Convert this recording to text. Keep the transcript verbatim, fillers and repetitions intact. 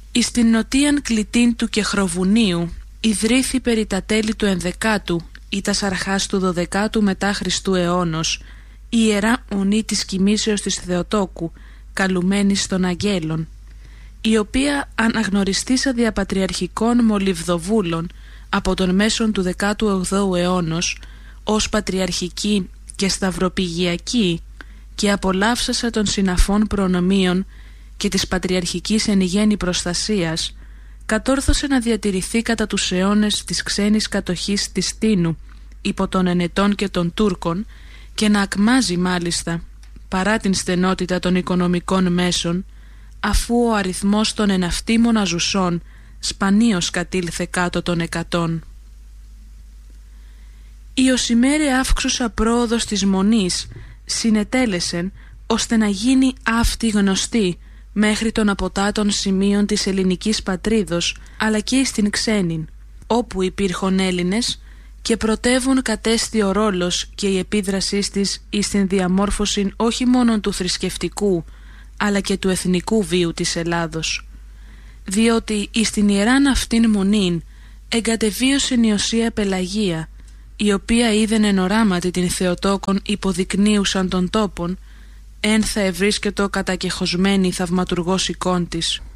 Εις την νοτίαν κλητήν του Κεχροβουνίου ιδρύθη περί τα τέλη του ενδεκάτου ή τας αρχάς του δωδεκάτου μετά Χριστού αιώνος η Ιερά Μονή της Κοιμήσεως της Θεοτόκου, καλουμένης των Αγγέλων, η οποία αναγνωριστήσα διαπατριαρχικών μολυβδοβούλων από τον μέσον του δεκάτου ογδόου αιώνος ως πατριαρχική και σταυροπηγιακή, και απολαύσασα των συναφών προνομίων και της πατριαρχικής εν γέννη προστασίας, κατόρθωσε να διατηρηθεί κατά τους αιώνες της ξένης κατοχής της Τίνου υπό των Ενετών και των Τούρκων, και να ακμάζει μάλιστα παρά την στενότητα των οικονομικών μέσων, αφού ο αριθμός των εναυτήμων ζουσών σπανίως κατήλθε κάτω των εκατόν. Η οσημέρε αύξουσα πρόοδος της Μονής συνετέλεσεν ώστε να γίνει αυτή γνωστή μέχρι των αποτάτων σημείων της ελληνικής πατρίδος, αλλά και στην ξένην, όπου υπήρχον Έλληνες, και πρωτεύουν κατέστη ο ρόλος και η επίδρασή της εις την διαμόρφωση όχι μόνο του θρησκευτικού αλλά και του εθνικού βίου της Ελλάδος, διότι εις την ιεράν αυτήν Μονήν εγκατεβίωσε η Οσία Πελαγία, η οποία είδεν εν οράματι την Θεοτόκον υποδεικνύουσαν των τόπων, εν θα ευρίσκετο κατακεχωσμένη θαυματουργός εικόν της.